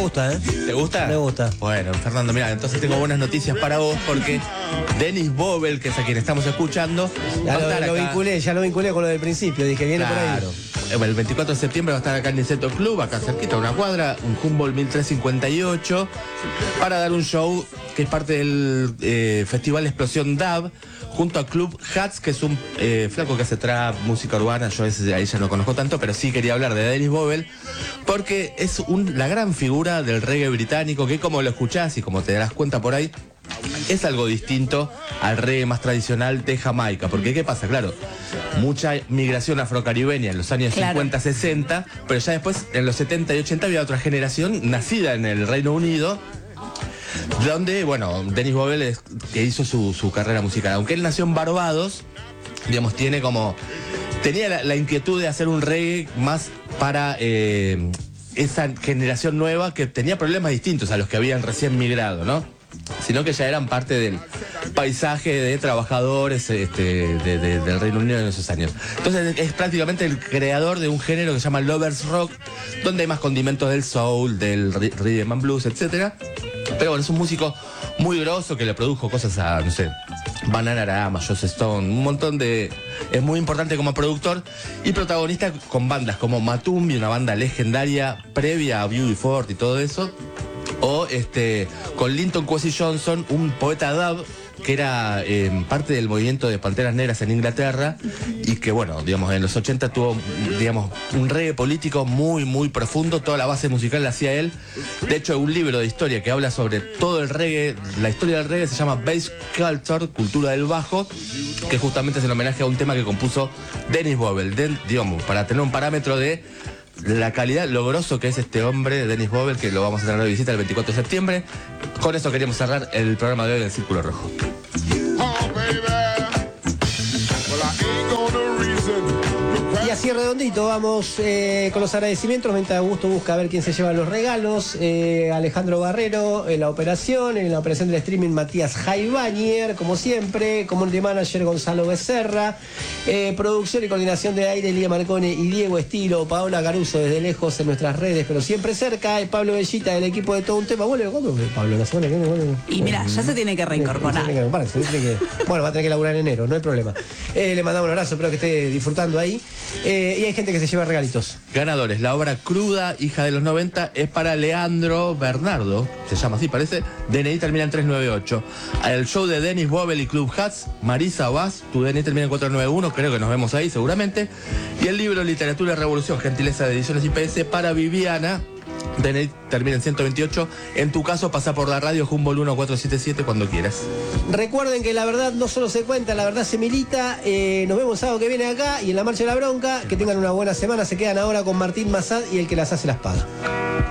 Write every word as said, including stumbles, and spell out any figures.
gusta, ¿eh? ¿Te gusta? Me gusta. Bueno, Fernando, mira, entonces tengo buenas noticias para vos porque Denis Bovell, que es a quien estamos escuchando, Ya va a lo, estar lo acá. vinculé, ya lo vinculé con lo del principio, dije, viene Claro. por ahí. El veinticuatro de septiembre va a estar acá en Niceto Club, acá cerquita, una cuadra, un Humboldt mil trescientos cincuenta y ocho, para dar un show que es parte del eh, Festival Explosión D A B, junto a Club Hats, que es un eh, flaco que hace trap, música urbana. Yo ese, ahí ya no conozco tanto, pero sí quería hablar de Denis Bovell, porque es un, la gran figura del reggae británico, que como lo escuchás y como te darás cuenta por ahí, es algo distinto al reggae más tradicional de Jamaica. Porque ¿qué pasa? Claro, mucha migración afrocaribeña en los años Claro. cincuenta, sesenta, pero ya después, en los setenta y ochenta, había otra generación nacida en el Reino Unido, donde, bueno, Denis Bovell es que hizo su, su carrera musical. Aunque él nació en Barbados, digamos, tiene como... Tenía la, la inquietud de hacer un reggae más para eh, esa generación nueva que tenía problemas distintos a los que habían recién migrado, ¿no? Sino que ya eran parte del paisaje de trabajadores este, de, de, del Reino Unido en esos años. Entonces es prácticamente el creador de un género que se llama Lovers Rock, donde hay más condimentos del soul, del rhythm and blues, etcétera. Pero bueno, es un músico muy grosso que le produjo cosas a, no sé, Bananarama, Joss Stone, un montón de... Es muy importante como productor y protagonista con bandas como Matumbi, una banda legendaria previa a Beauty Fort y todo eso. O este con Linton Kwesi Johnson, un poeta dub que era eh, parte del movimiento de Panteras Negras en Inglaterra y que, bueno, digamos, en los ochenta tuvo, digamos, un reggae político muy, muy profundo. Toda la base musical la hacía él. De hecho, un libro de historia que habla sobre todo el reggae, la historia del reggae, se llama Bass Culture, Cultura del Bajo, que justamente es el homenaje a un tema que compuso Denis Bovell, de, digamos, para tener un parámetro de la calidad, lo grosso que es este hombre, Denis Bovell, que lo vamos a tener de visita el veinticuatro de septiembre. Con eso queríamos cerrar el programa de hoy del Círculo Rojo. Y así redondito, vamos eh, con los agradecimientos, mientras Augusto busca a ver quién se lleva los regalos. Eh, Alejandro Barrero en la operación, en la operación del streaming Matías Jaibañer, como siempre, community manager Gonzalo Becerra, eh, producción y coordinación de aire Lía Marcone y Diego Estilo, Paola Caruso desde lejos en nuestras redes, pero siempre cerca, y Pablo Bellita del equipo de Todo un Tema. ¿Vuelve cuándo? Pablo, la semana que viene vuelve. Y mira, ya se tiene que reincorporar. Se tiene que- parece, se tiene que- Bueno, va a tener que laburar en enero, no hay problema. Eh, le mandamos un abrazo, espero que esté disfrutando ahí. Eh, y hay gente que se lleva regalitos. Ganadores, la obra Cruda, hija de los noventa, es para Leandro Bernardo, se llama así, parece. D N I termina en trescientos noventa y ocho. El show de Denis Bovell y Club Hats, Marisa Vaz, tu D N I termina en cuatrocientos noventa y uno, creo que nos vemos ahí seguramente. Y el libro Literatura y Revolución, gentileza de Ediciones I P S, para Viviana. D N I termina en ciento veintiocho. En tu caso, pasa por la radio Humboldt uno cuatro siete siete cuando quieras. Recuerden que la verdad no solo se cuenta, la verdad se milita. Eh, nos vemos el sábado que viene acá y en la Marcha de la Bronca. Que tengan una buena semana. Se quedan ahora con Martín Massad y el que las hace las paga.